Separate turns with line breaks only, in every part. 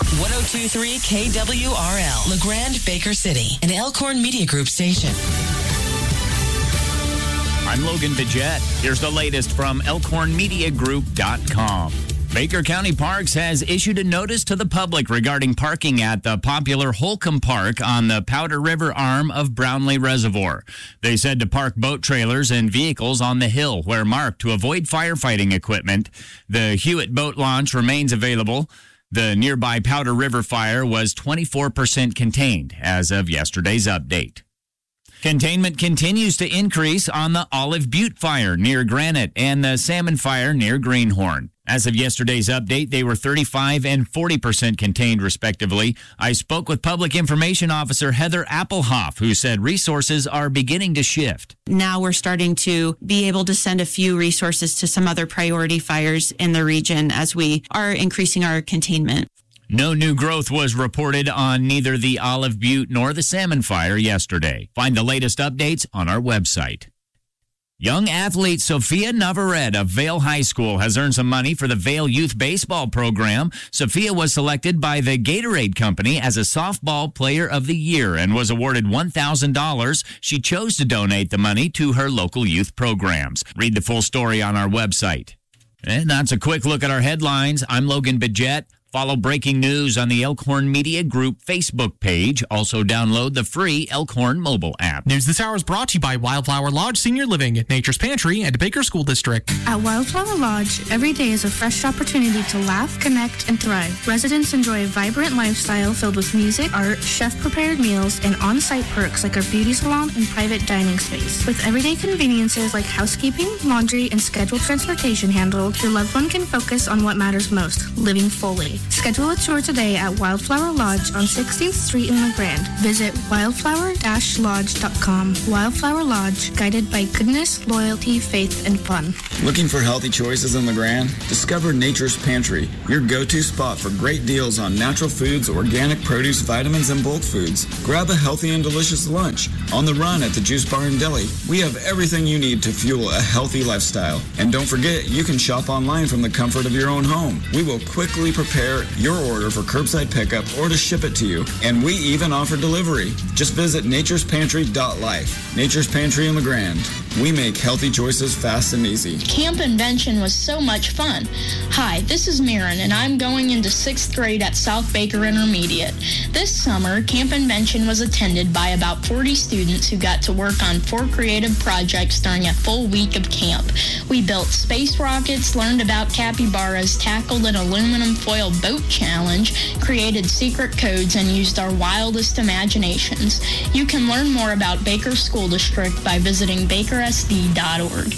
1023 KWRL, LeGrand, Baker City, an Elkhorn Media Group station.
I'm Logan Bidget. Here's the latest from ElkhornMediaGroup.com. Baker County Parks has issued a notice to the public regarding parking at the popular Holcomb Park on the Powder River arm of Brownlee Reservoir. They said to park boat trailers and vehicles on the hill where marked to avoid firefighting equipment. The Hewitt boat launch remains available. The nearby Powder River fire was 24% contained as of yesterday's update. Containment continues to increase on the Olive Butte fire near Granite and the Salmon fire near Greenhorn. As of yesterday's update, they were 35 and 40% contained, respectively. I spoke with Public Information Officer Heather Appelhoff, who said resources are beginning to shift.
Now we're starting to be able to send a few resources to some other priority fires in the region as we are increasing our containment.
No new growth was reported on neither the Olive Butte nor the Salmon fire yesterday. Find the latest updates on our website. Young athlete Sophia Navarrete of Vale High School has earned some money for the Vale Youth Baseball program. Sophia was selected by the Gatorade Company as a softball player of the year and was awarded $1,000. She chose to donate the money to her local youth programs. Read the full story on our website. And that's a quick look at our headlines. I'm Logan Bidget. Follow breaking news on the Elkhorn Media Group Facebook page. Also download the free Elkhorn mobile app.
News this hour is brought to you by Wildflower Lodge Senior Living, Nature's Pantry, and Baker School District.
At Wildflower Lodge, every day is a fresh opportunity to laugh, connect, and thrive. Residents enjoy a vibrant lifestyle filled with music, art, chef-prepared meals, and on-site perks like our beauty salon and private dining space. With everyday conveniences like housekeeping, laundry, and scheduled transportation handled, your loved one can focus on what matters most, living fully. Schedule a tour today at Wildflower Lodge on 16th Street in LeGrand. Visit wildflower-lodge.com. Wildflower Lodge, guided by goodness, loyalty, faith, and fun.
Looking for healthy choices in LeGrand? Discover Nature's Pantry, your go-to spot for great deals on natural foods, organic produce, vitamins, and bulk foods. Grab a healthy and delicious lunch on the run at the Juice Bar and Deli. We have everything you need to fuel a healthy lifestyle. And don't forget, you can shop online from the comfort of your own home. We will quickly prepare your order for curbside pickup or to ship it to you. And we even offer delivery. Just visit naturespantry.life. Nature's Pantry in LeGrand. We make healthy choices fast and easy.
Camp Invention was so much fun. Hi, this is Mirren, and I'm going into 6th grade at South Baker Intermediate. This summer, Camp Invention was attended by about 40 students who got to work on 4 creative projects during a full week of camp. We built space rockets, learned about capybaras, tackled an aluminum foil boat challenge, created secret codes, and used our wildest imaginations. You can learn more about Baker School District by visiting bakersd.org.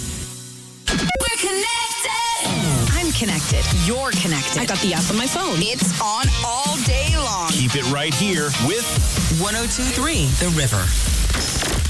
We're connected. I'm connected. You're connected. I got the app on my phone. It's on all day long.
Keep it right here with
1023 The River.